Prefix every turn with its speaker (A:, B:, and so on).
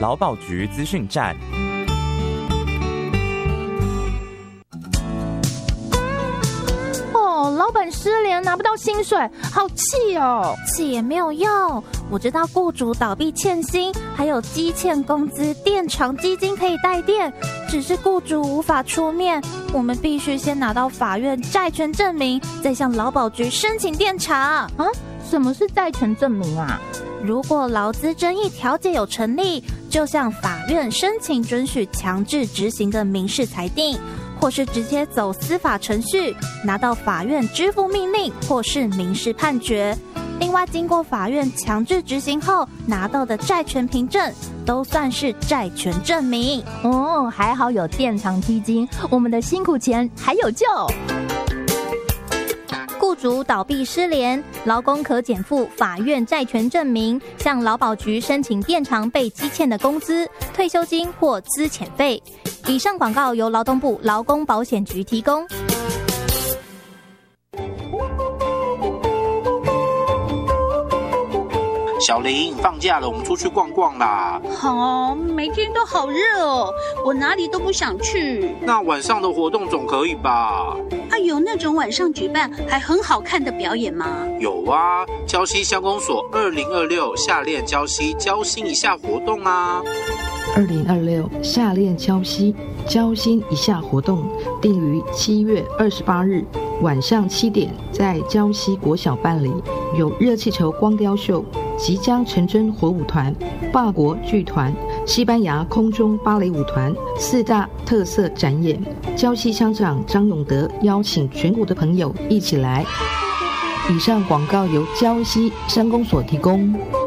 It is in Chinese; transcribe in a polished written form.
A: 劳保局资讯站。
B: 老板失联拿不到薪水，好气哦！
C: 气也没有用，我知道雇主倒闭欠薪，还有积欠工资垫偿基金可以代垫，只是雇主无法出面，我们必须先拿到法院债权证明，再向劳保局申请垫偿。
B: 啊？什么是债权证明啊？
C: 如果劳资争议调解有成立，就向法院申请准许强制执行的民事裁定，或是直接走司法程序，拿到法院支付命令或是民事判决。另外，经过法院强制执行后拿到的债权凭证，都算是债权证明。
B: 还好有垫偿基金，我们的辛苦钱还有救。
C: 雇主倒闭失联，劳工可减负法院债权证明，向劳保局申请垫偿被积欠的工资、退休金或资遣费。以上广告由劳动部劳工保险局提供。
D: 小林，放假了，我们出去逛逛啦。
E: 好，每天都好热哦，我哪里都不想去。
D: 那晚上的活动总可以吧？
E: 有那种晚上举办还很好看的表演吗？
D: 有啊，礁溪乡公所2026夏练礁溪交心一下活动啊。
F: 2026夏练礁溪交心一下活动定于7月28日晚上7点在礁溪国小办理，有热气球光雕秀、即将成真火舞团、法国剧团、西班牙空中芭蕾舞团4大特色展演。礁溪乡长张永德邀请全国的朋友一起来。以上广告由礁溪乡公所提供。